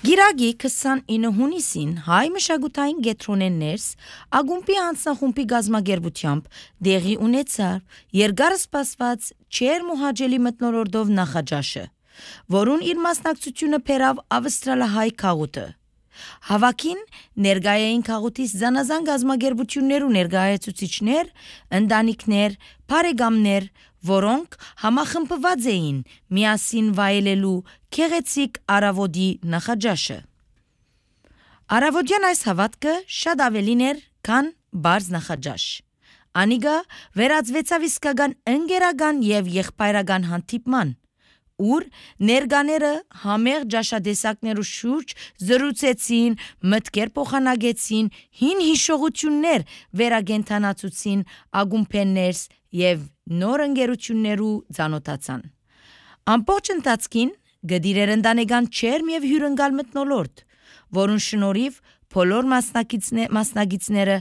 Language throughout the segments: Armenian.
Գիրագի 29 հունիսին հայ մշակութային կենտրոնեն ներս ակումբի հանձնախումբի գազմագերբությամբ դեղի ունեցավ երկար սպասված չերմ ու հաճելի մթնոլորտով նախաճաշը, որուն իր մասնակցությունը բերավ ավստրալահայ քաղուտը։ Հավաքին ներկայ էին քաղուտից զանազան գազմագերբություններ ու ներկայացուցիչներ, ընտանիքներ, բարեկամներ, որոնք համախմբված էին միասին վայելելու գեղեցիկ առավոտի նախաճաշը։ Առավոտյան այս հավատքը շատ ավելին էր, քան բարձ նախաճաշ։ Անիգա վերածվեցավ իսկական ընկերական եւ եղբայրական հանդիպման, ուր ներկաները համեղ ճաշատեսակներու շուրջ զրուցեցին, մտքեր փոխանակեցին, հին հիշողություններ վերագենթանացուցին ակումբներս եւ նոր ընկերություններու ծանոթացան։ Ամբողջ ընթացքին գդիրեր ընտանեկան չերմ եւ հյուրընկալ մթնոլորտ, որուն շնորհիվ բոլոր մասնակիցները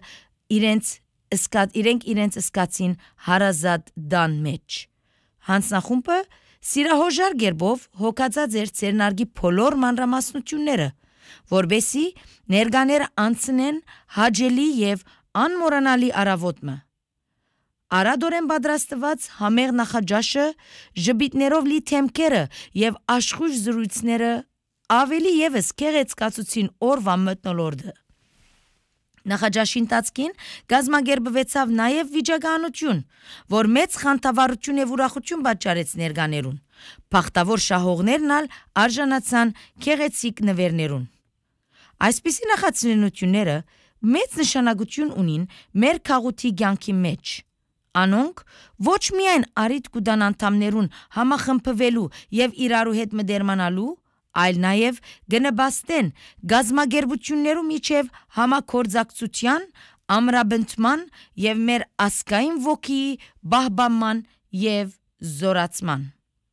իրենց սկացին հարազատ դան մեջ։ Հանձնախումբը սիրահոժար գերբով հոգացած էր ցերնարգի բոլոր մանրամասնությունները, որբեսի ներկաները անցնեն հաճելի եւ անմոռանալի առավոտը։ Արադորեն պատրաստված համեղ նախաճաշը, ժպիտներով լի թեմքերը եւ աշխույժ զրույցները ավելի եւս գեղեցկացուցին օրվա մթնոլորտը։ Նախաճաշի ընթացքին գազմագերբվեցավ նաև վիճակահանություն, որ մեծ խանդավառություն եւ ուրախություն պատճառեց ներկաներուն։ Փախտավոր շահողներն ալ արժանացան գեղեցիկ նվերներուն։ Այսպիսի նախաձեռնությունները մեծ նշանակություն ունին մեր քաղուտի կյանքի մեջ։ Անոնք ոչ միայն առիթ կուտան անդամներուն համախմբվելու եւ իրարու հետ մտերմանալու, այլ նաև գնբաստեն գազմագերբություններու միջև համագործակցության, ամրապնդման եւ մեր ասկային ոգիի բահբանման եւ զորացման։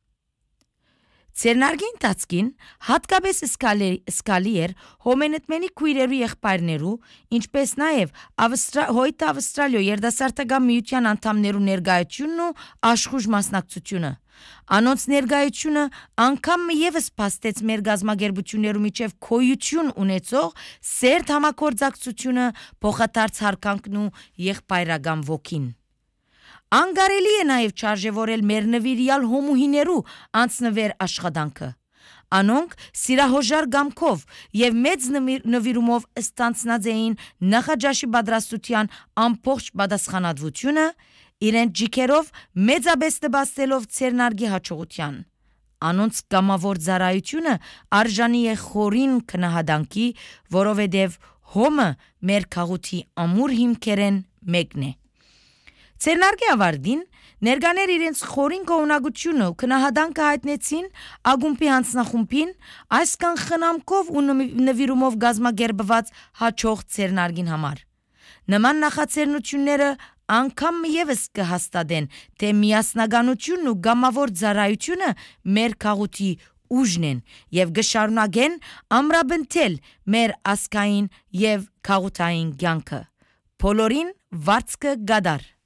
Ցերնարգի ընթացքին հատկապես սկալի էր հոմենետմենի քույրերու եղբայրներու, ինչպես նաև Հոյտ Ավստրալիո երդասարտական միության անդամներու ներկայությունն ու աշխույժ մասնակցությունը։ Անոնց ներկայությունը անգամ եւս փաստեց մեր գազմագերբություններու միջև քոյություն ունեցող սերտ համագործակցությունը, փոխադարձ հարկանքն ու եղբայրական ոգին։ Անգարելի է նաև չարժևորել մեր նվիրյալ հոմուհիներու անձնվեր աշխատանքը։ Անոնք սիրահոժար գամքով եւ մեծ նվիրումով ստանցնած էին նախաճաշի պատրաստության ամբողջ պատասխանատվությունը, իրենց ջիքերով մեծապես տբաստելով ցերնարգի հաջողության։ Անոնց կամավոր ծառայությունը արժանի է խորին քնահանդանքի, որովհետև հոմը մեր քաղուտի ամուր հիմքերեն մեկն է։ Ցերնարգի ավարտին ներկաներ իրենց խորին գոհունակությունը ու քնահանդանքը հայտնեցին ակումբի հանձնախումբին այս կան խնամքով ու նվիրումով գազմագերբված հաջող ցերնարգին համար։ Նման նախաձեռնությունները անգամ եւս կհաստատեն, թե միասնականությունն ու գամավոր ծառայությունը մեր քաղուտի ուժն են եւ կշարունակեն ամրապնդել մեր ասկային եւ քաղուտային կյանքը։ Բոլորին վարձքը գադար։